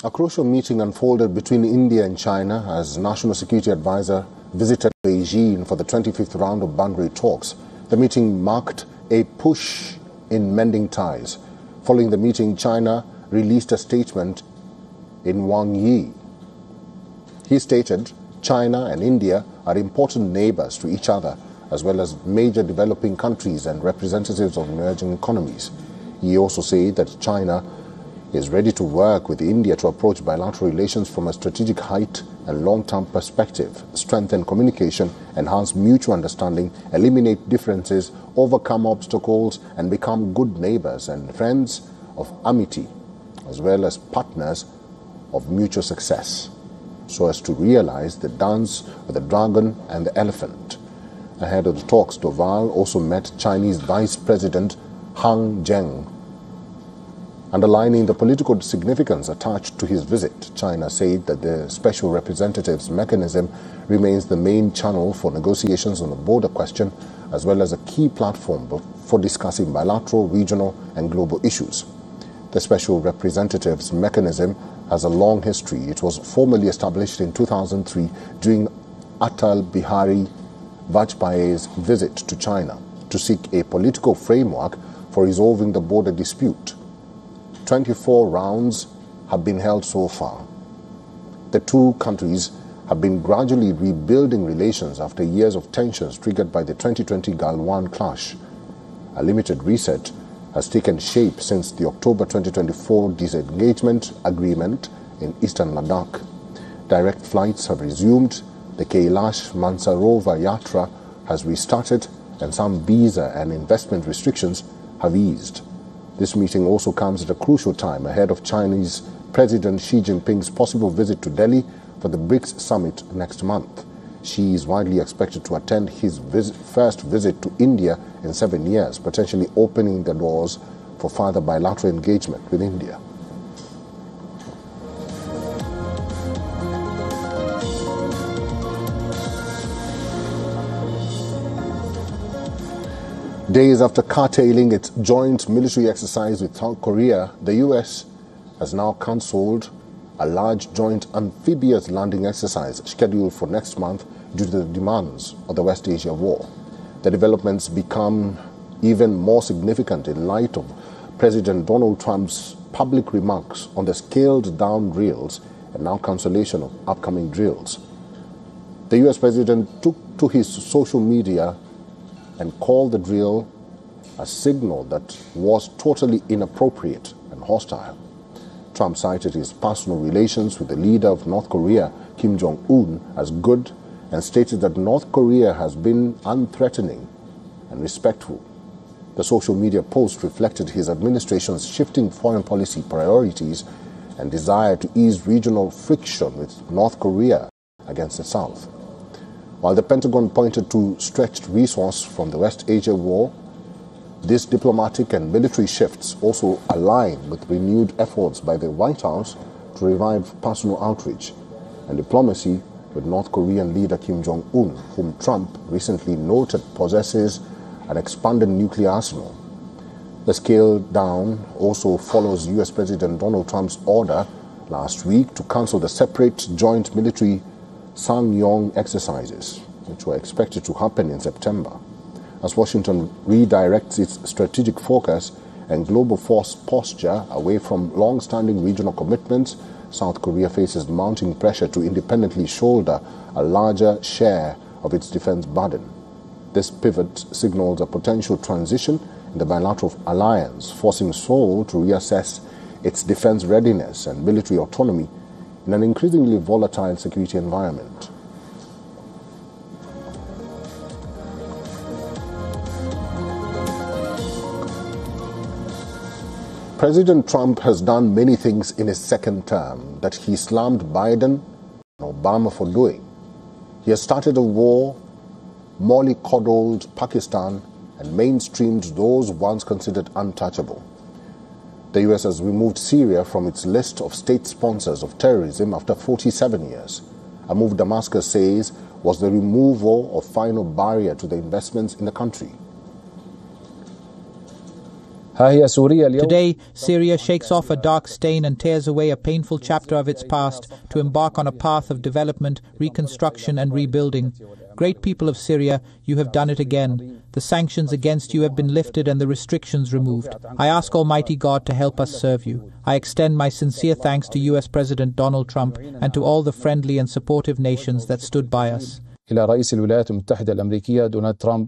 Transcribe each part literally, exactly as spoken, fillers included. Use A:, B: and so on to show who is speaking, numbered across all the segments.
A: A crucial meeting unfolded between India and China as National Security Advisor visited Beijing for the twenty-fifth round of boundary talks. The meeting marked a push in mending ties. Following the meeting, China released a statement in Wang Yi. He stated China and India are important neighbors to each other, as well as major developing countries and representatives of emerging economies. He also said that China is ready to work with India to approach bilateral relations from a strategic height and long-term perspective, strengthen communication, enhance mutual understanding, eliminate differences, overcome obstacles, and become good neighbors and friends of amity, as well as partners of mutual success, so as to realize the dance with the dragon and the elephant. Ahead of the talks, Doval also met Chinese Vice President Han Zheng. Underlining the political significance attached to his visit, China said that the special representative's mechanism remains the main channel for negotiations on the border question, as well as a key platform for discussing bilateral, regional, and global issues. The special representative's mechanism has a long history. It was formally established in two thousand three during Atal Bihari Vajpayee's visit to China to seek a political framework for resolving the border dispute. twenty-four rounds have been held so far. The two countries have been gradually rebuilding relations after years of tensions triggered by the twenty twenty Galwan clash. A limited reset has taken shape since the October twenty twenty-four disengagement agreement in eastern Ladakh. Direct flights have resumed, the Kailash Mansarovar Yatra has restarted, and some visa and investment restrictions have eased. This meeting also comes at a crucial time ahead of Chinese President Xi Jinping's possible visit to Delhi for the BRICS summit next month. Xi is widely expected to attend his visit, first visit to India in seven years, potentially opening the doors for further bilateral engagement with India. Days after curtailing its joint military exercise with South Korea, the U S has now cancelled a large joint amphibious landing exercise scheduled for next month due to the demands of the West Asia war. The developments become even more significant in light of President Donald Trump's public remarks on the scaled-down drills and now cancellation of upcoming drills. The U S President took to his social media and called the drill a signal that was totally inappropriate and hostile. Trump cited his personal relations with the leader of North Korea, Kim Jong-un, as good and stated that North Korea has been unthreatening and respectful. The social media post reflected his administration's shifting foreign policy priorities and desire to ease regional friction with North Korea against the South. While the Pentagon pointed to stretched resources from the West Asia war, these diplomatic and military shifts also align with renewed efforts by the White House to revive personal outreach and diplomacy with North Korean leader Kim Jong-un, whom Trump recently noted possesses an expanded nuclear arsenal. The scale down also follows U S President Donald Trump's order last week to cancel the separate joint military Sanyong exercises, which were expected to happen in September. As Washington redirects its strategic focus and global force posture away from long-standing regional commitments, South Korea faces mounting pressure to independently shoulder a larger share of its defense burden. This pivot signals a potential transition in the bilateral alliance, forcing Seoul to reassess its defense readiness and military autonomy in an increasingly volatile security environment. President Trump has done many things in his second term that he slammed Biden and Obama for doing. He has started a war, mollycoddled Pakistan, and mainstreamed those once considered untouchable. The U S has removed Syria from its list of state sponsors of terrorism after forty-seven years, a move Damascus says was the removal of final barrier to the investments in the country.
B: Today, Syria shakes off a dark stain and tears away a painful chapter of its past to embark on a path of development, reconstruction and rebuilding. Great people of Syria, you have done it again. The sanctions against you have been lifted and the restrictions removed. I ask Almighty God to help us serve you. I extend my sincere thanks to U S President Donald Trump and to all the friendly and supportive nations that stood by us.
C: إلى رئيس الولايات المتحدة الأمريكية دونالد ترامب.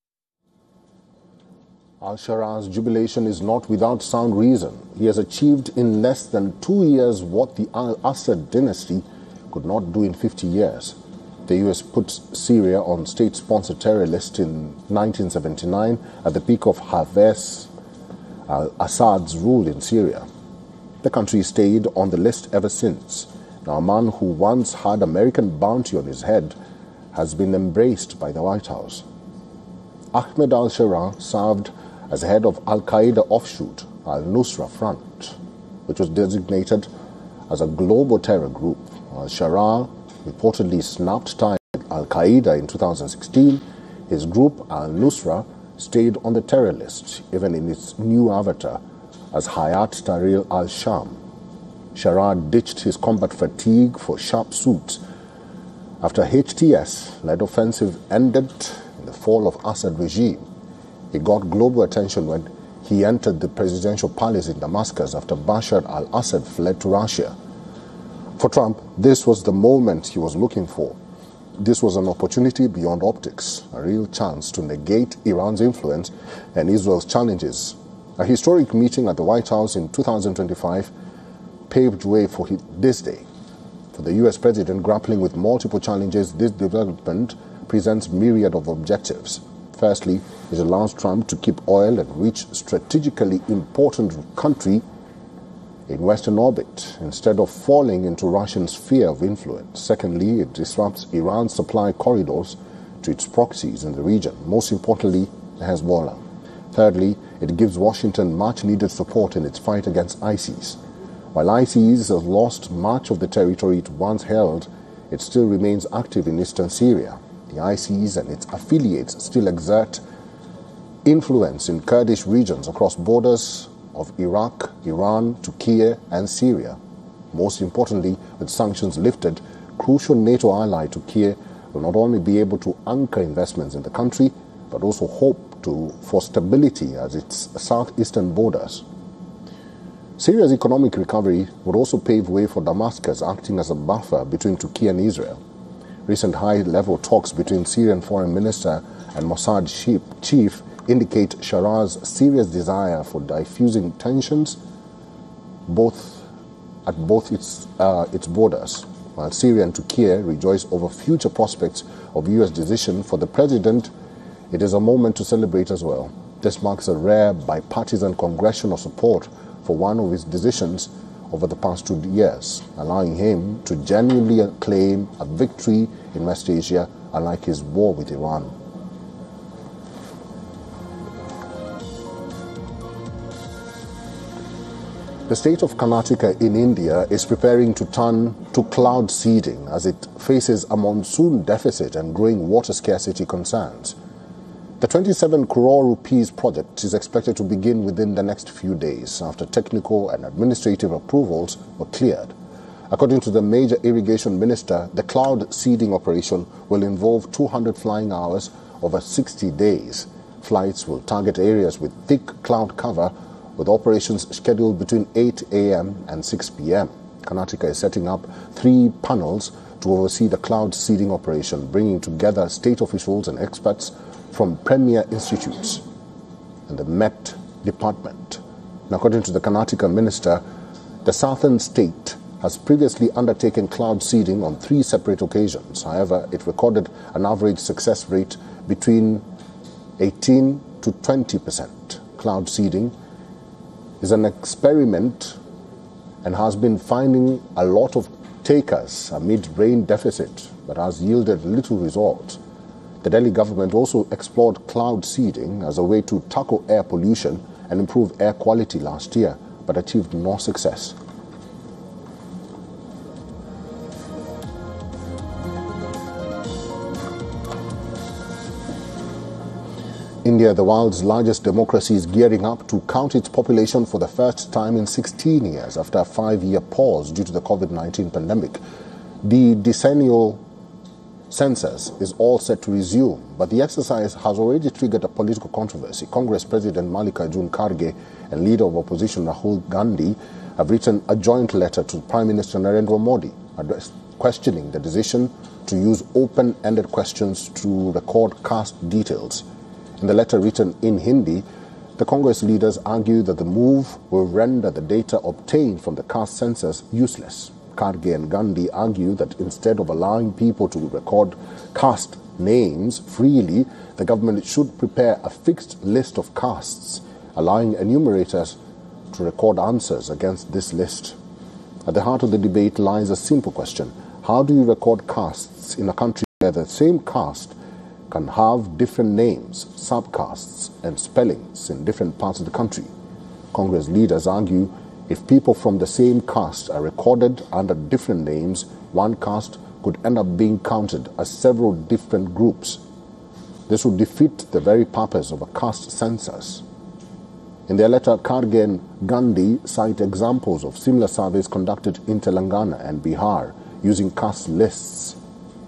A: Al-Sharar's jubilation is not without sound reason. He has achieved in less than two years what the Al-Assad dynasty could not do in fifty years. The U S put Syria on state-sponsored terror list in nineteen seventy-nine at the peak of Hafez al-Assad's rule in Syria. The country stayed on the list ever since. Now, a man who once had American bounty on his head has been embraced by the White House. Ahmed al-Sharar served as head of Al-Qaeda offshoot, Al-Nusra Front, which was designated as a global terror group. Al-Sharar reportedly snapped ties with Al-Qaeda in two thousand sixteen. His group, Al-Nusra, stayed on the terror list, even in its new avatar as Hayat Tahrir al-Sham. Sharar ditched his combat fatigue for sharp suits after H T S-led offensive ended in the fall of Assad regime. He got global attention when he entered the presidential palace in Damascus after Bashar al-Assad fled to Russia. For Trump, this was the moment he was looking for. This was an opportunity beyond optics, a real chance to negate Iran's influence and Israel's challenges. A historic meeting at the White House in two thousand twenty-five paved way for this day. For the U S president grappling with multiple challenges, this development presents myriad of objectives. Firstly, it allows Trump to keep oil and rich strategically important country in Western orbit instead of falling into Russian sphere of influence. Secondly, it disrupts Iran's supply corridors to its proxies in the region, most importantly, Hezbollah. Thirdly, it gives Washington much-needed support in its fight against ISIS. While ISIS has lost much of the territory it once held, it still remains active in eastern Syria. The ISIS and its affiliates still exert influence in Kurdish regions across borders of Iraq, Iran, Turkey, and Syria. Most importantly, with sanctions lifted, crucial NATO ally Turkey will not only be able to anchor investments in the country, but also hope to for stability as its southeastern borders. Syria's economic recovery would also pave way for Damascus acting as a buffer between Turkey and Israel. Recent high-level talks between Syrian Foreign Minister and Mossad chief indicate Sharar's serious desire for diffusing tensions both at both its uh, its borders. While Syria and Turkey rejoice over future prospects of U S decision for the president, it is a moment to celebrate as well. This marks a rare bipartisan congressional support for one of his decisions over the past two years, allowing him to genuinely claim a victory in West Asia, unlike his war with Iran. The state of Karnataka in India is preparing to turn to cloud seeding as it faces a monsoon deficit and growing water scarcity concerns. The twenty-seven crore rupees project is expected to begin within the next few days after technical and administrative approvals were cleared. According to the major irrigation minister, the cloud seeding operation will involve two hundred flying hours over sixty days. Flights will target areas with thick cloud cover, with operations scheduled between eight a m and six p m Karnataka is setting up three panels to oversee the cloud seeding operation, bringing together state officials and experts from premier institutes and the Met Department. And according to the Karnataka minister, the southern state has previously undertaken cloud seeding on three separate occasions. However, it recorded an average success rate between eighteen to twenty percent. Cloud seeding is an experiment and has been finding a lot of takers amid rain deficit, but has yielded little results. The Delhi government also explored cloud seeding as a way to tackle air pollution and improve air quality last year, but achieved no success. India India, the world's largest democracy, is gearing up to count its population for the first time in sixteen years after a five-year pause due to the COVID nineteen pandemic. The decennial census is all set to resume, but the exercise has already triggered a political controversy. Congress President Mallikarjun Kharge and leader of opposition Rahul Gandhi have written a joint letter to Prime Minister Narendra Modi address, questioning the decision to use open-ended questions to record caste details. In the letter written in Hindi, the Congress leaders argue that the move will render the data obtained from the caste census useless. Kharge and Gandhi argue that instead of allowing people to record caste names freely, the government should prepare a fixed list of castes, allowing enumerators to record answers against this list. At the heart of the debate lies a simple question: how do you record castes in a country where the same caste can have different names, subcastes, and spellings in different parts of the country? Congress leaders argue if people from the same caste are recorded under different names, one caste could end up being counted as several different groups. This would defeat the very purpose of a caste census. In their letter, Kharge and Gandhi cite examples of similar surveys conducted in Telangana and Bihar using caste lists.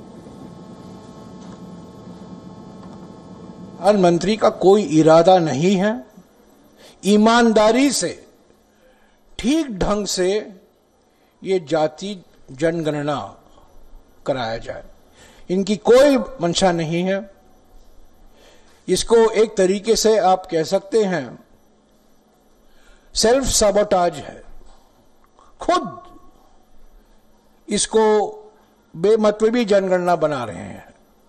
D: प्रधानमंत्री का कोई इरादा नहीं है ईमानदारी से ठीक ढंग से ये जाति जनगणना कराया जाए। इनकी कोई मंशा नहीं है। इसको एक तरीके से आप कह सकते हैं सेल्फ सबोटाज है। खुद इसको बेमतलबी जनगणना बना रहे हैं।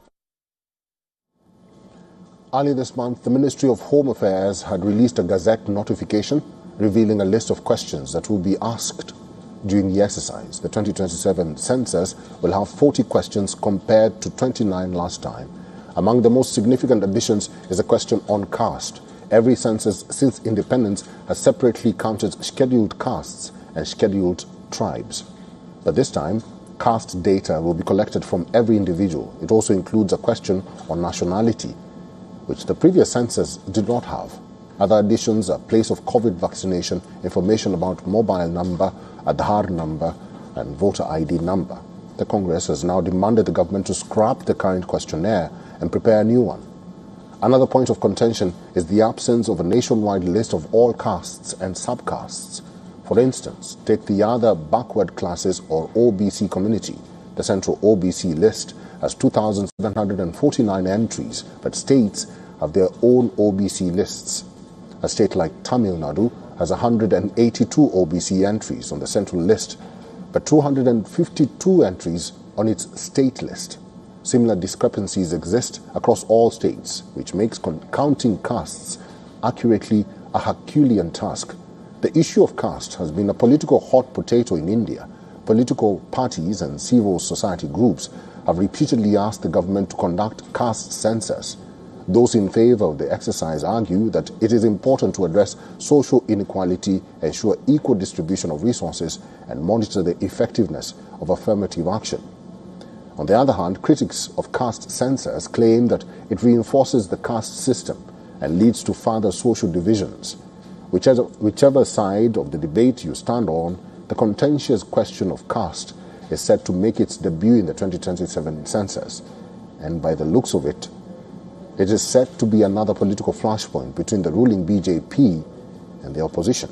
A: Early this month, the Ministry of Home Affairs had released a Gazette notification revealing a list of questions that will be asked during the exercise. The twenty twenty-seven census will have forty questions compared to twenty-nine last time. Among the most significant additions is a question on caste. Every census since independence has separately counted scheduled castes and scheduled tribes. But this time, caste data will be collected from every individual. It also includes a question on nationality, which the previous census did not have. Other additions are place of COVID vaccination, information about mobile number, Aadhaar number, and voter I D number. The Congress has now demanded the government to scrap the current questionnaire and prepare a new one. Another point of contention is the absence of a nationwide list of all castes and subcastes. For instance, take the other backward classes or O B C community. The central O B C list has two thousand seven hundred forty-nine entries, but states have their own O B C lists. A state like Tamil Nadu has one hundred eighty-two O B C entries on the central list, but two hundred fifty-two entries on its state list. Similar discrepancies exist across all states, which makes counting castes accurately a Herculean task. The issue of caste has been a political hot potato in India. Political parties and civil society groups have repeatedly asked the government to conduct caste census. Those in favor of the exercise argue that it is important to address social inequality, ensure equal distribution of resources, and monitor the effectiveness of affirmative action. On the other hand, critics of caste census claim that it reinforces the caste system and leads to further social divisions. Whichever, whichever side of the debate you stand on, the contentious question of caste is set to make its debut in the twenty twenty-seven census. And by the looks of it, it is set to be another political flashpoint between the ruling B J P and the opposition.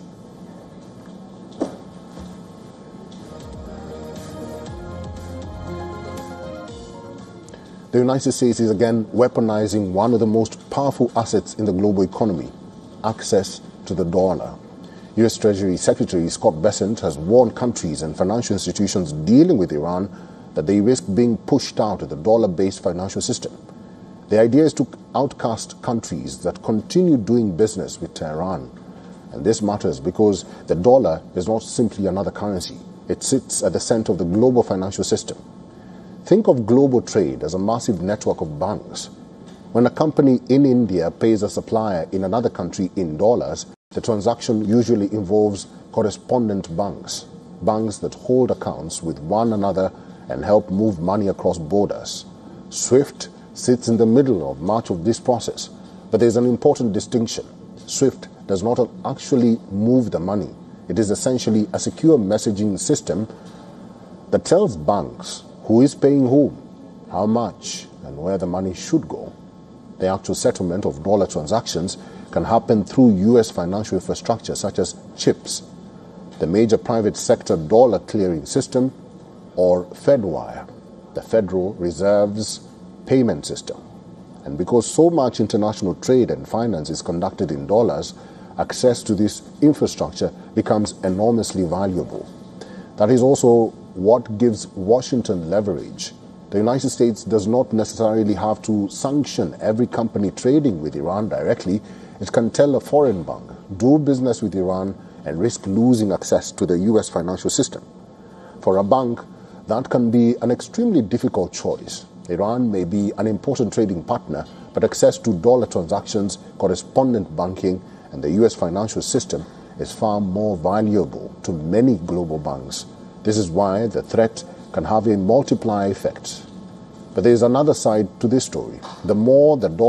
A: The United States is again weaponizing one of the most powerful assets in the global economy, access to the dollar. U S Treasury Secretary Scott Bessent has warned countries and financial institutions dealing with Iran that they risk being pushed out of the dollar-based financial system. The idea is to outcast countries that continue doing business with Tehran. And this matters because the dollar is not simply another currency. It sits at the center of the global financial system. Think of global trade as a massive network of banks. When a company in India pays a supplier in another country in dollars, the transaction usually involves correspondent banks, banks that hold accounts with one another and help move money across borders. SWIFT sits in the middle of much of this process. The But there's an important distinction. SWIFT does not actually move the money. It is essentially a secure messaging system that tells banks who is paying whom, how much, and where the money should go. The actual settlement of dollar transactions can happen through U S financial infrastructure such as CHIPS, the major private sector dollar clearing system, or FedWire, the Federal Reserve's payment system. And because so much international trade and finance is conducted in dollars, access to this infrastructure becomes enormously valuable. That is also what gives Washington leverage. The United States does not necessarily have to sanction every company trading with Iran directly. It can tell a foreign bank, do business with Iran and risk losing access to the U S financial system. For a bank, that can be an extremely difficult choice. Iran may be an important trading partner, but access to dollar transactions, correspondent banking, and the U S financial system is far more valuable to many global banks. This is why the threat can have a multiplier effect. But there is another side to this story. The more the dollar